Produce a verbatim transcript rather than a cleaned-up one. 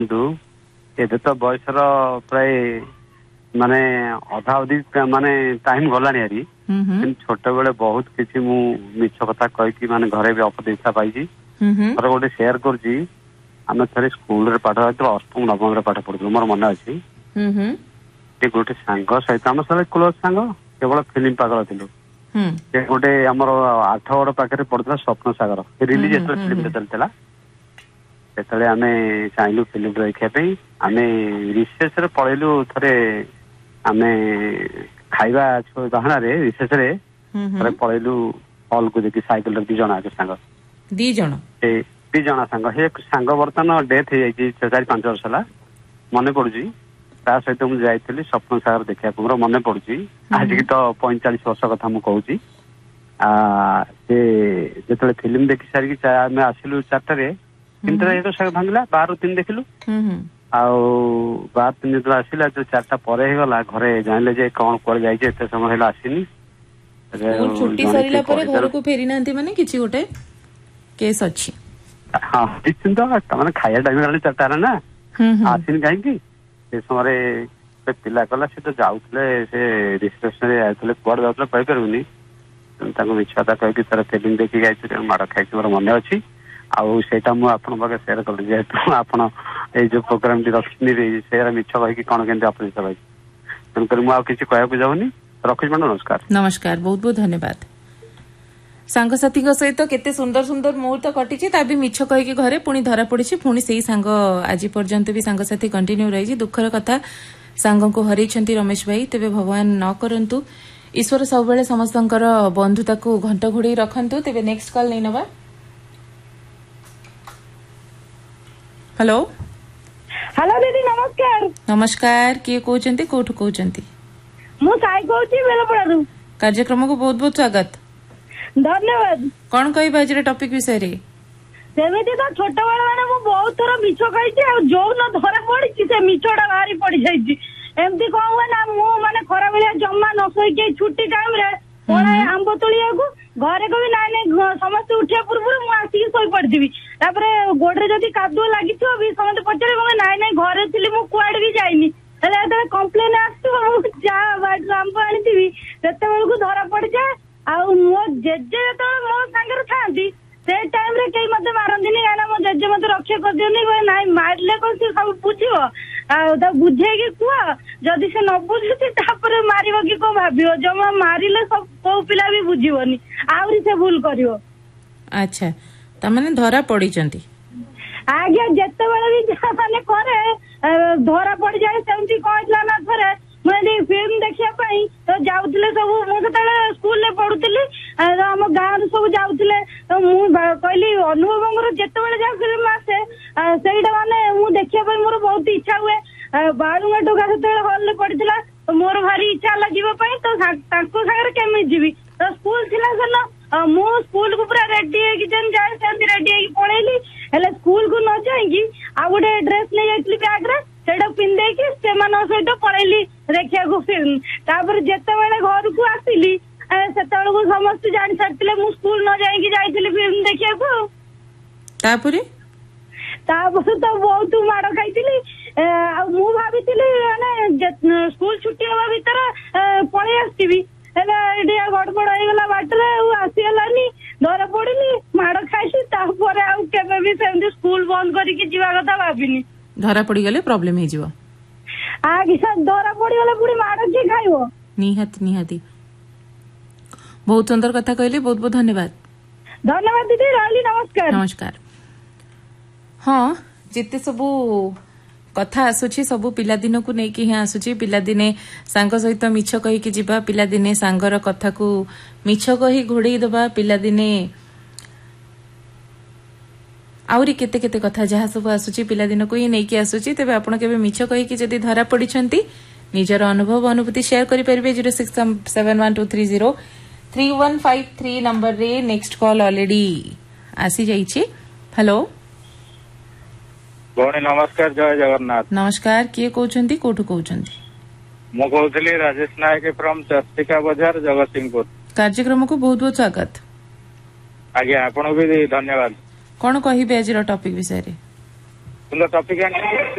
ଏବେ ତ ବୟସର ପ୍ରାୟ ମାନେ ଅଧା ଅଧି ମାନେ ଟାଇମ ଗଲାଣି ହାରି କିନ୍ତୁ ଛୋଟବେଳେ ବହୁତ କିଛି ମୁଁ ମିଛ କଥା କହିକି ମାନେ ଘରେ ବି ଅପଦେଶା ପାଇଛି। ଥରେ ଗୋଟେ ସେୟାର କରୁଛି, ଆମେ ଥରେ ସ୍କୁଲରେ ପାଠ ପଢୁଥିଲୁ, ଅଷ୍ଟମ ନବମରେ ପାଠ ପଢୁଥିଲୁ, ମୋର ମନେ ଅଛି। ଗୋଟେ ସାଙ୍ଗ ସହିତ ଆମ ସହିତ କ୍ଲୋଜ ସାଙ୍ଗ, କେବଳ ଫିଲ୍ମ ପାଗଳ ଥିଲୁ। ସେ ଗୋଟେ ଆମର ଆଠଗଡ ପାଖରେ ପଡୁଥିଲା ସ୍ୱପ୍ନ ସାଗର, ରିଲିଜ ଯେତେବେଳେ ଫିଲ୍ମ ଚାଲିଥିଲା ସେତେବେଳେ ଆମେ ଚାହିଁଲୁ ଫିଲ୍ମ ଦେଖିବା ପାଇଁ। ଆମେ ରିସେସରେ ପଳେଇଲୁ, ଥରେ ଆମେ ଖାଇବା ବାହାନାରେ ରିସେସରେ ଥରେ ପଳେଇଲୁ ହଲକୁ ଦେଖି ସାଇକେଲରେ ଦି ଜଣ ଆଗ ସାଙ୍ଗ ଦି ଜଣ ସେ ଦି ଜଣ ସାଙ୍ଗ ସେ ସାଙ୍ଗ ବର୍ତ୍ତମାନ ଡେଥ ହେଇଯାଇଛି ଚାରି ପାଞ୍ଚ ବର୍ଷ ହେଲା। ମନେ ପଡୁଛି ତା ସହିତ ମୁଁ ଯାଇଥିଲି ସ୍ୱପ୍ନ ସାଗର ଦେଖିବାକୁ, ମୋର ମନେ ପଡୁଛି। ଆଜିକି ତ ପଇଁଚାଳିଶ ବର୍ଷ କଥା ମୁଁ କହୁଛି। ଆ ସେ ଯେତେବେଳେ ଫିଲ୍ମ ଦେଖି ସାରିକି ଆମେ ଆସିଲୁ ଚାରିଟାରେ, ତିନିଟାରେ ଏଇତ ସାଗ ଭାଙ୍ଗିଲା, ବାରରୁ ତିନି ଦେଖିଲୁ। ଆଉ ବାର ତିନି ଯେତେବେଳେ ଆସିଲା, ଯୋଉ ଚାରିଟା ପରେ ହେଇଗଲା, ଘରେ ଜାଣିଲେ ଯେ କଣ କୁଆଡେ ଯାଇଛି, ଏତେ ସମୟ ହେଲା ଆସିନି। ଛୁଟି ସରିଲା ପରେ ଘରକୁ ଫେରି ନାହାନ୍ତି ମାନେ କିଛି ଗୋଟେ କେସ୍ ଅଛି। ହଁ ନିଶ୍ଚିନ୍ତ, ମାନେ ଖାଇବା ଟାଇମ ହେଲାଣି ଚାରିଟା ହେଲା ନା, ଆସିନି କାହିଁକି। ସେ ସମୟରେ ପିଲା କଲା, ସେ ତ ଯାଉଥିଲେ ସେ ରିସେପସନରେ ଯାଉଥିଲେ, କୁଆଡେ ଯାଉଥିଲେ କହିପାରିବୁନି। ତାଙ୍କୁ ମିଛ କଥା କହିକି ତାର ଫିଲ୍ମ ଦେଖିକି ଯାଇଥିଲି, ମାଡ ଖାଇଛି ମୋର ମନେ ଅଛି। ଆଉ ସେଇଟା ମୁଁ ଆପଣଙ୍କ ପାଖରେ ସେୟାର କଲି, ଯେହେତୁ ଆପଣ ଏଇ ଯୋଉ ପ୍ରୋଗ୍ରାମ ଟି ରଖିଛନ୍ତି, ସେରା ମିଛ କହିକି କଣ କେମିତି ଅପରିଚିତ ପାଇଛି। ତେଣୁକରି ମୁଁ ଆଉ କିଛି କହିବାକୁ ଯାଉନି, ରଖୁଛି ମ୍ୟାଡ଼ାମ, ନମସ୍କାର। ନମସ୍କାର, ବହୁତ ବହୁତ ଧନ୍ୟବାଦ। ସାଙ୍ଗସାଥୀଙ୍କ ସହିତ କେତେ ସୁନ୍ଦର ସୁନ୍ଦର ମୁହୂର୍ତ୍ତ କଟିଛି, ତା ବି ମିଛ କହିକି ଘରେ ପୁଣି ଧରା ପଡିଛି। ପୁଣି ସେଇ ସାଙ୍ଗ ଆଜି ପର୍ଯ୍ୟନ୍ତ ବି ସାଙ୍ଗସାଥୀ କଣ୍ଟିନ୍ୟୁ ରହିଛି। ଦୁଃଖର କଥା, ସାଙ୍ଗଙ୍କୁ ହରେଇଛନ୍ତି ରମେଶ ଭାଇ। ତେବେ ଭଗବାନ ନ କରନ୍ତୁ, ଈଶ୍ୱର ସବୁବେଳେ ସମସ୍ତଙ୍କର ବନ୍ଧୁତାକୁ ଘଣ୍ଟ ଘୋଡେଇ ରଖନ୍ତୁ। ତେବେ ନେକ୍ସଟ କଲ୍ ନେଇ ନେବା। ହ୍ୟାଲୋ ହ୍ୟାଲୋ ଦିଦି, ନମସ୍କାର। ନମସ୍କାର, କିଏ କହୁଛନ୍ତି, କୋଉଠୁ କହୁଛନ୍ତି? ମୁଁ ସାଇ କହୁଛି, ବେଲପଡାରୁ। କାର୍ଯ୍ୟକ୍ରମକୁ ବହୁତ ବହୁତ ସ୍ୱାଗତ। ଧନ୍ୟବାଦ। କଣ କହିବା ଆଜିର ଟପିକ ବିଷୟରେ? ସେମିତି ତ ଛୋଟବେଳେ ମାନେ ମୁଁ ବହୁତ ଥର ମିଛ କହିଛି, ଆଉ ଯୋଉନ ଧରା ପଡିଛି ସେ ମିଛଟା ବାହାରି ପଡିଯାଇଛି। ଏମିତି କଣ ହୁଏ ନା, ମୁଁ ମାନେ ଖରାବେଳିଆ ଜମା ନ ଶୋଇକି ଛୁଟି ଟାଇମ ରେ ପଳାଏ ଆମ୍ବ ତୋଳିବାକୁ। ଘରେ କହିବି ନାଇଁ ନାଇଁ ସମସ୍ତେ ଉଠିବା ପୂର୍ବରୁ ମୁଁ ଆସିକି ଶୋଇପଡିଥିବି। ତାପରେ ଗୋଡରେ ଯଦି କାଦୁଅ ଲାଗିଥିବ ବି ସମସ୍ତେ ପଚାରିବେ, ନାଇଁ ନାଇଁ ଘରେ ଥିଲି, ମୁଁ କୁଆଡେ ବି ଯାଇନି। ହେଲେ ଯେତେବେଳେ କମ୍ପ୍ଲେନ ଆସିଥିବ, ମୁଁ ଯାହା ବାଟରୁ ଆମ୍ବ ଆଣିଥିବି, ସେତେବେଳକୁ ଧରା ପଡିଯାଏ। ଆଉ ମୋ ଜେଜେ ଯେତେବେଳେ ମୋ ସାଙ୍ଗରେ ଥାଆନ୍ତି, ସେଇ ଟାଇମ ରେ କେହି ମତେ ମାରନ୍ତିନି, କାହିଁକିନା ମୋ ଜେଜେ ମତେ ରକ୍ଷା କରିଦିଅନ୍ତି। ନାଇଁ ମାରିଲେ କଣ ସେ ସବୁ ବୁଝିବ, ଆଉ ତାକୁ ବୁଝେଇକି କୁହ, ଯଦି ସେ ନ ବୁଝୁଛି ତାପରେ ମାରିବ କି କଣ ଭାବିବ। ଜମା ମାରିଲେ ସବୁ କୋଉ ପିଲା ବି ବୁଝିବନି, ଆହୁରି ସେ ଭୁଲ କରିବ। ଆଚ୍ଛା, ତାମାନେ ଧରା ପଡିଛନ୍ତି? ଆଜ୍ଞା, ଯେତେବେଳେ ବି ଯାହା ମାନେ କରେ ଧରା ପଡିଯାଏ। ସେମିତି କଣ ହେଇଥିଲା ନା, ଥରେ ମୁଁ ଏଠି ଫିଲ୍ମ ଦେଖିବା ପାଇଁ ତ ଯାଉଥିଲେ ସବୁ, ମୁଁ ସେତେବେଳେ ସ୍କୁଲରେ ପଢୁଥିଲି, ଆମ ଗାଁରୁ ସବୁ ଯାଉଥିଲେ। ତ ମୁଁ କହିଲି ଅନୁଭବଙ୍କର ଯେତେବେଳେ ଯାହା ଫିଲ୍ମ ଆସେ ସେଇଟା ମାନେ ମୁଁ ଦେଖିବା ପାଇଁ ମୋର ବହୁତ ଇଚ୍ଛା ହୁଏ। ବାଳୁଙ୍ଗା ଟୋକା ସେତେବେଳେ ହଲରେ ପଡିଥିଲା, ମୋର ଭାରି ଇଚ୍ଛା ହେଲା ଯିବା ପାଇଁ। ତ ତାଙ୍କ ସାଙ୍ଗରେ କେମିତି ଯିବି, ତ ସ୍କୁଲ ଥିଲା ସେଦିନ। ମୁଁ ସ୍କୁଲକୁ ପୁରା ରେଡି ହେଇକି ଯେମିତି ଯାଏ ସେମିତି ରେଡି ହେଇକି ପଳେଇଲି। ହେଲେ ସ୍କୁଲକୁ ନ ଯାଇକି ଆଉ ଗୋଟେ ଡ୍ରେସ ନେଇ ଯାଇଥିଲି ବ୍ୟାଗରେ, ସେଇଟା ପିନ୍ଧେଇକି ସେମାନଙ୍କ ସହିତ ପଳେଇଲି ଦେଖିବାକୁ ଫିଲ୍ମ। ତାପରେ ଯେତେବେଳେ ଘରକୁ ଆସିଲି, ସେତେବେଳକୁ ସମସ୍ତେ ଜାଣି ସାରିଥିଲେ ମୁଁ ସ୍କୁଲ ନ ଯାଇକି ଯାଇଥିଲି ଫିଲ୍ମ ଦେଖିବାକୁ। ଆଉ ତାପରେ ତାପରେ ତ ବହୁତ ମାଡ ଖାଇଥିଲି। ଆଉ ମୁଁ ଭାବିଥିଲି ମାନେ ସ୍କୁଲ ଛୁଟି ହବା ଭିତରେ ପଳେଇ ଆସିଥିବି, ହେଲେ ଏଠି ଗଡବଡ ହେଇଗଲା ବାଟରେ, ଆଉ ଆସିହେଲାନି, ଧରା ପଡିଲି, ମାଡ ଖାଇଲି। ତାପରେ ଆଉ କେବେ ବି ସେମିତି ସ୍କୁଲ ବନ୍ଦ କରିକି ଯିବା କଥା ଭାବିନି। ଧରା ପଡିଗଲେ ପ୍ରୋବ୍ଲେମ ହେଇଯିବ। ଆଜ୍ଞା, ଧରା ପଡିଗଲେ ପୁଣି ମାଡ କିଏ ଖାଇବ? ନିହାତି ନିହାତି। ବହୁତ ସୁନ୍ଦର କଥା କହିଲେ, ବହୁତ ବହୁତ ଧନ୍ୟବାଦ। ଧନ୍ୟବାଦ ଦିଦି, ରହିଲି, ନମସ୍କାର। ନମସ୍କାର। ହଁ, ଯେତେ ସବୁ କଥା ଆସୁଛି ସବୁ ପିଲାଦିନକୁ ନେଇକି ହିଁ ଆସୁଛି। ପିଲାଦିନେ ସାଙ୍ଗ ସହିତ ମିଛ କହିକି ଯିବା, ପିଲାଦିନେ ସାଙ୍ଗର କଥାକୁ ମିଛ କହି ଘୋଡେଇ ଦେବା, ପିଲାଦିନେ ଆହୁରି କେତେ କେତେ କଥା ଯାହା ସବୁ ଆସୁଛି ପିଲାଦିନକୁ ହିଁ ନେଇକି ଆସୁଛି। ତେବେ ଆପଣ କେବେ ମିଛ କହିକି ଯଦି ଧରା ପଡିଛନ୍ତି, ନିଜର ଅନୁଭବ ଅନୁଭୂତି ସେୟାର କରିପାରିବେ zero six seven one two three zero three one five three number रे। नेक्स्ट कॉल ऑलरेडी आसी जाइए। हेलो भौणी नमस्कार, जय जगन्नाथ। नमस्कार, किए कहउछंती, कोठु कहउछंती? मु कहउछली राजेश नायक फ्रॉम चर्चिका बाजार, जगतसिंहपुर। कार्यक्रम को बहुत बहुत स्वागत। आज्ञा, आपन भी धन्यवाद। कौन कहिबे आज टॉपिक विषय रे? ସୁନ୍ଦର ଟପିକ ଆଣିଛନ୍ତି।